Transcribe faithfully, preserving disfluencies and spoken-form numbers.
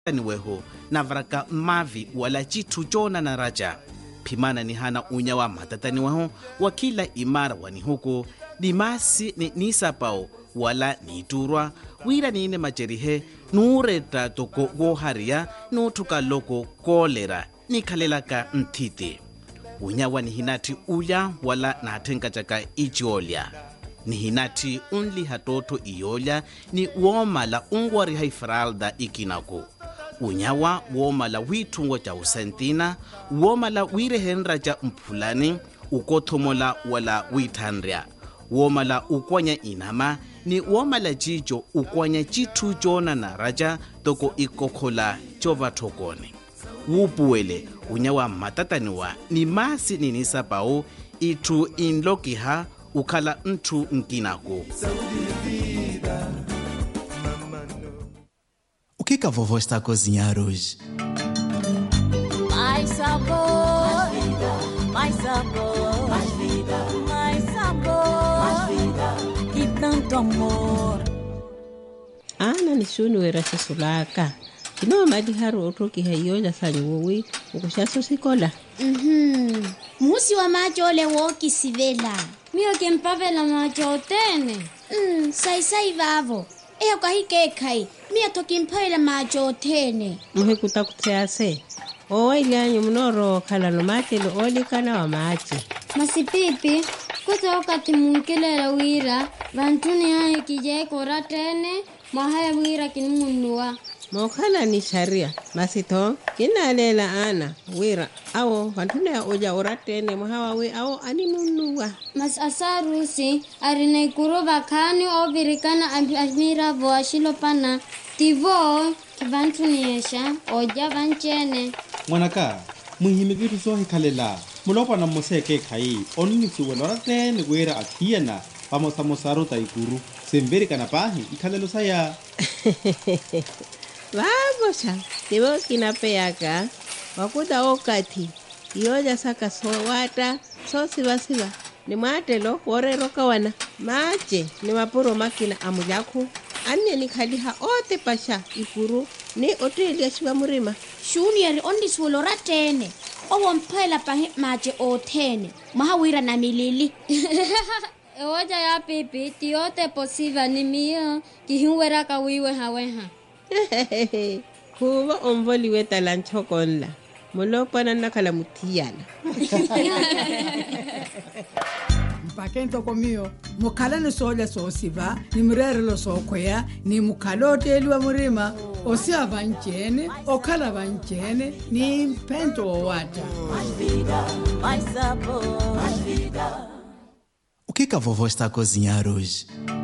niweho na vraka mavi wala chitu chona na raja pimana ni hana unya wa matatani waho wa kila imara wani huko dimasi ni nisapao wala niturwa wira nine majerihe nureta toko goharia nutuka loko kolera nikalelaka mtiti unyawa ni hinati uya wala natenga chaka ichiolia ni hinati unli hatoto iolia ni womala ungwari haifralda ikinako unyawa womala witungo cha usentina womala wire henra cha mpulani ukothomola wala withandria womala ukwanya inama ni womala chicho ukwanya chitu chona na raja toko ikokhola chova thokone wupuwele unyawa matataniwa ni masi ninisapao itu inlokiha ukhala mtu nkinako. O que que a vovó está a cozinhar hoje? Mais sabor, mais vida, mais sabor, mais vida, mais sabor, mais vida e tanto amor. Ana ni shuni wera sasulaka. Kino madi haru otoki hayo ya sanyowi ukushaso sikola. Mhm. Musi wa macho ole woki sivela. Mio que empavela macho tene. Mm, sai sai vavo. Eyo kahike kai. Mia toki mpaila macho tene. Muhe kutakutease. Owa ilyanyo mnoro kala no mate lo oli kana wa machi. Masipipi, kuta wakati munkelela wira, vantuni hae kije kora tene, mahaya wira kinimunua. Mokala ni sharia, masito, kina lela ana, wira, awo, vantuni ya oja ora tene, mahawa we, awo, animunua. Mas asarusi, arina ikuro vakani o virikana amira voa shilopana, tivo, kivantuni esha, oja vanchene. Mwanaka, muhimi vitu sohi kalela, mulopa na moseke kai, onini suwelora tene wera akiana, pamosa mosaru taikuru, semberi kana pahi, ikalelo saya. Vagosha, tivo kinapeyaka, wakuda okati, ioja saka sowata, so siva siva, ni matelo, wore roka wana, mache, ni mapuro makina amujaku, ane ni khaliha ote pasha, ikuru, ni otelia shiva murima. Shuni yari ondi suwelora tene. Owa mpaila pahe mache o tene. Maha wira na milili. Ewoja ya pipi, tiote posiva ni mio, kihiwera kawiwe haweha. Kuwa omvoli weta lanchokonla. Mulopa na nakala mutiyana. Mpakento komio, mukala ni soja so siva, ni mrere lo so kwea, ni mukalote elwa murima, osia vanchene, okala vanchene, ni pento o wata. Mais vida, mais sabor, mais vida. O que que a vovó está a cozinhar hoje?